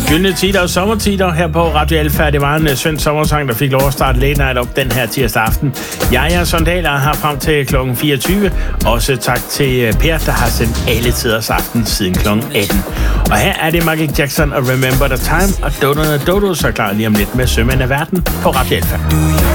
Gyldne tider og sommertider her på Radio Alfa. Det var en svensk sommersang, der fik lov at starte Late Night op den her tirsdag aften. Jeg er Sondaler her frem til kl. 24. Også tak til Per, der har sendt alle tiders aften siden kl. 18. Og her er det Michael Jackson og Remember the Time og Dodo så klar lige om lidt med Sømænd af Verden på Radio Alfa.